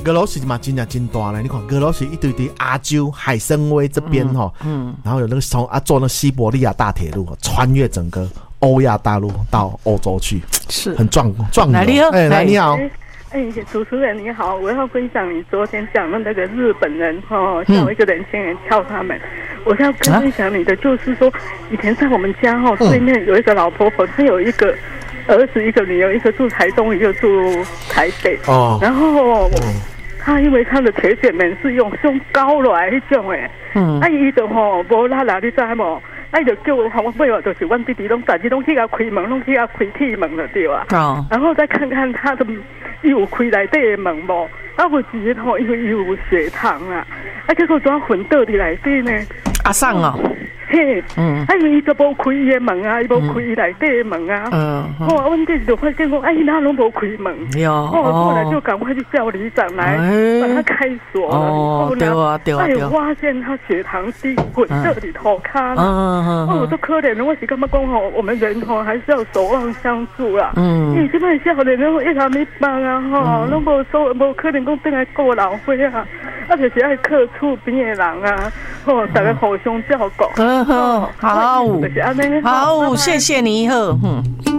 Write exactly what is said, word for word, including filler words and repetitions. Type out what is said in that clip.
俄罗斯嘛真的真大呢，你看俄罗斯一堆堆亚洲海参崴这边哈，嗯，然后有那个从啊做那西伯利亚大铁路，穿越整个欧亚大陆到欧洲去， 是很壮壮游。你好， 哎，来你好。 哎，主持人你好，我要分享你昨天讲的那个日本人哦，叫一个年轻人敲他们。我要分享你的，就是说以前在我们家哈对面有一个老婆婆，她有一个儿子，一个女儿，一个住台东，一个住台北。哦，然后他因为他的铁血门是用用高来那种诶，嗯，啊伊就吼无啦啦，你知无？啊，就叫我我尾话就是阮弟弟拢大家拢去甲开门，拢去甲开铁门了对啊。哦，然后再看看他的。伊有开内底的门无？啊，有一日吼，因为伊有血糖啊，啊，结果怎混倒伫内底呢？ 阿送哦， 嘿，嗯，啊，因为伊就无开伊的门啊，伊无开伊内底的门啊，嗯，我阮弟弟就发现讲，哎，伊哪拢无开门？哟，哦，后来就赶快去叫里长来把他开锁了。哦，对啊，对啊，哎，发现他血糖低，混倒伫涂骹了。嗯嗯，哦，都可怜了，我是感觉讲吼，我们人吼还是要守望相助啦。嗯，因为这摆少年人一下没帮啊，吼，拢无所无可能讲等来过老岁啊，啊，就是爱客厝边的人啊，吼，大家互相照顾。 好，好，好，谢谢你，好，嗯。